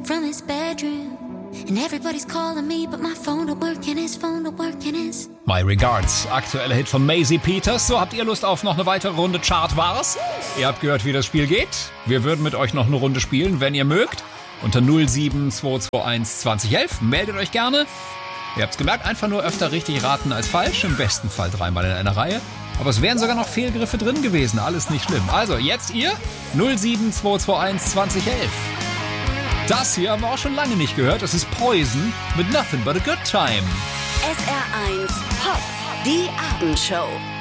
from his bedroom. And everybody's calling me, but my phone don't work and his phone don't work and his... My Regards, aktueller Hit von Maisie Peters. So, habt ihr Lust auf noch eine weitere Runde Chart war's? Ihr habt gehört, wie das Spiel geht. Wir würden mit euch noch eine Runde spielen, wenn ihr mögt. Unter 07221 2011. Meldet euch gerne. Ihr habt's gemerkt, einfach nur öfter richtig raten als falsch. Im besten Fall 3-mal in einer Reihe. Aber es wären sogar noch Fehlgriffe drin gewesen. Alles nicht schlimm. Also, jetzt ihr 07221 2011. Das hier haben wir auch schon lange nicht gehört. Das ist Poison mit Nothing But a Good Time. SR1 Pop, die Abendshow.